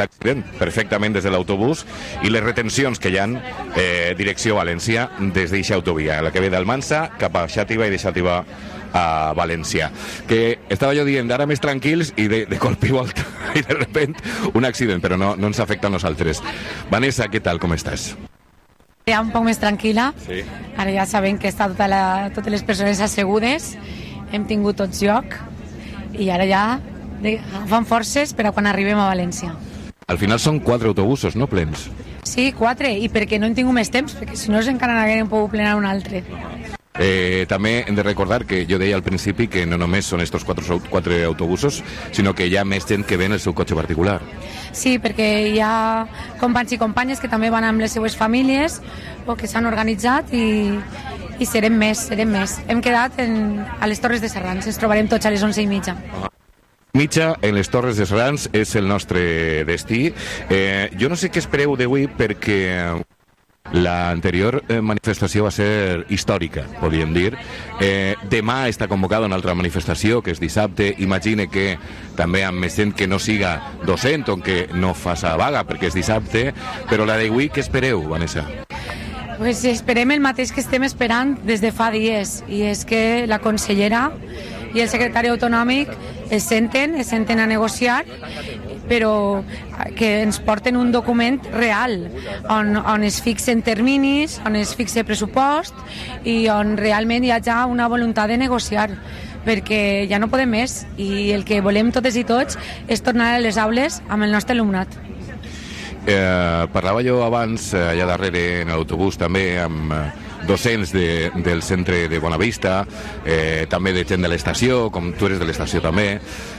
l'accident perfectament des de l'autobús i les retencions que hi ha direcció València des d'eixa autovia, la que ve d'Almansa cap a Xàtiva i de Xàtiva a València. Que estava jo dient ara més tranquils i de colp i volta i de repent un accident, però no ens afecta a nosaltres. Vanessa, què tal, com estàs? Ja un poc més tranquil·la. Sí. Ara ja sabem que està totes les persones assegudes, hem tingut tots lloc i ara ja fan forces per a quan arribem a València. Al final són 4 autobusos, no plens? Sí, 4, i perquè no hem tingut més temps, perquè si no encara n'haguem pogut plenar un altre. També hem de recordar que jo deia al principi que no només són estos 4 autobusos, sinó que hi ha més gent que ve en el seu cotxe particular. Sí, perquè hi ha companys i companyes que també van amb les seues famílies o que s'han organitzat i serem més. Hem quedat a les Torres de Serrans, ens trobarem tots a les 11:30. Mitja en les Torres de Serrans és el nostre destí. Jo no sé què espereu d'avui perquè l'anterior manifestació va ser històrica, podríem dir. Demà està convocada una altra manifestació, que és dissabte. Imagine que també amb més gent que no siga docent o que no faça vaga perquè és dissabte, però la d'avui què espereu, Vanessa? Pues esperem el mateix que estem esperant des de fa dies, i és que la consellera i el secretari autonòmic es senten a negociar, però que ens porten un document real on es fixen terminis, on es fixa pressupost i on realment hi ha una voluntat de negociar, perquè ja no podem més i el que volem totes i tots és tornar a les aules amb el nostre alumnat. Parlava jo abans allà darrere en l'autobús també amb docents del centre de Bonavista, també de gent de l'estació, com tu eres de l'estació també,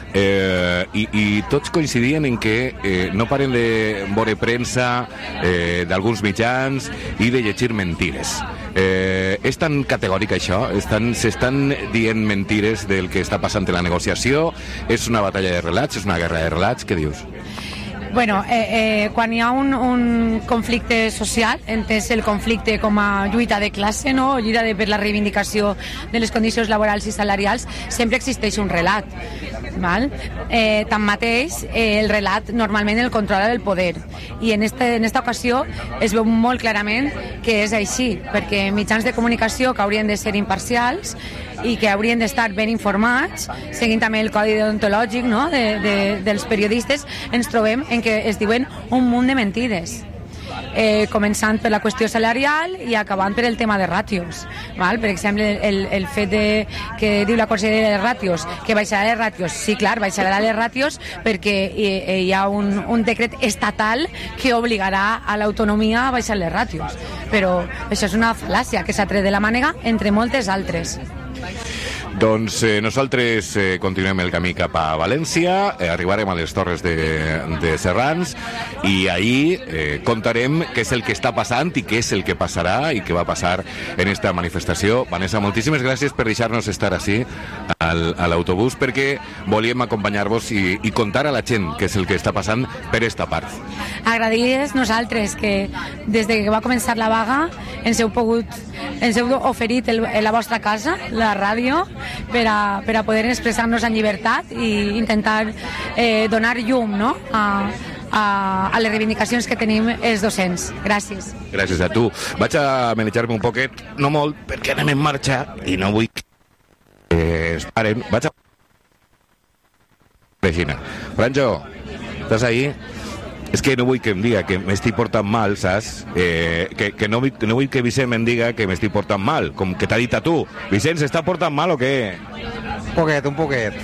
i tots coincidien en que no paren de veure premsa d'alguns mitjans i de llegir mentires. És tan categòric això? S'estan dient mentires del que està passant en la negociació? És una batalla de relats? És una guerra de relats? Què dius? Bueno, quan hi ha un conflicte social, entès el conflicte com a lluita de classe, no? Lluita per la reivindicació de les condicions laborals i salarials, sempre existeix un relat. Val? Tanmateix, el relat normalment el controla el poder, i en esta ocasió es veu molt clarament que és així, perquè mitjans de comunicació que haurien de ser imparcials i que haurien d'estar ben informats, seguint també el codi deontològic, no? dels periodistes, ens trobem en que es diuen un munt de mentides. Començant per la qüestió salarial i acabant per el tema de ràtios. Val? Per exemple, el fet que diu la consellera de ràtios, que baixarà les ràtios. Sí, clar, baixarà les ràtios perquè hi ha un decret estatal que obligarà a l'autonomia a baixar les ràtios. Però això és una fal·làcia que s'ha tret de la mànega, entre moltes altres. Doncs nosaltres continuem el camí cap a València, arribarem a les Torres de Serrans i ahir contarem què és el que està passant i què és el que passarà i què va passar en esta manifestació. Vanessa, moltíssimes gràcies per deixar-nos estar així a l'autobús, perquè volíem acompanyar-vos i contar a la gent què és el que està passant per esta part. Agraïdes nosaltres que des que va començar la vaga ens heu oferit la vostra casa, la ràdio, per a poder expressar-nos en llibertat i intentar donar llum, no? a les reivindicacions que tenim els docents. Gràcies. Gràcies a tu. Vaig a manejar-me un poquet, no molt, perquè anem en marxa i no vull que es paren. Vaig a... Regina. Franjo, estàs ahí? És que no vull que em diga que m'estic portant mal, saps? Que no vull que Vicent em diga que m'estic portant mal, com que t'ha dit a tu. Vicent, s'està portant mal o què? Un poquet.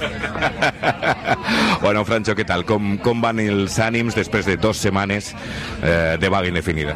Bueno, Franjo, què tal? Com van els ànims després de 2 setmanes de vaga indefinida?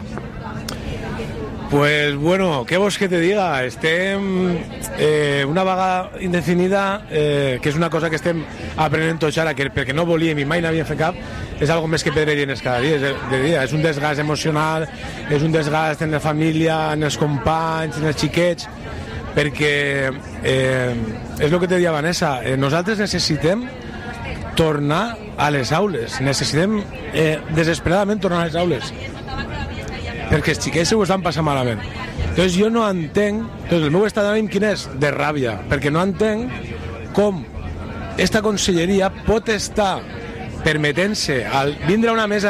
Pues bueno, ¿qué vos que te diga? Estem una vaga indefinida, que és una cosa que estem aprenent tots ara, perquè no volíem i mai n'havíem fet cap, és algo més que pedreries cada dia. És un desgast emocional, és un desgast en la família, en els companys, en els xiquets, perquè és el que te deia Vanessa, nosaltres necessitem tornar a les aules, necessitem desesperadament tornar a les aules, perquè els xiquets ho estan passant malament. Entonces jo no entenc, el meu estat d'ànim quin és? De ràbia, perquè no entenc com esta conselleria pot estar permetent-se al vindre a una mesa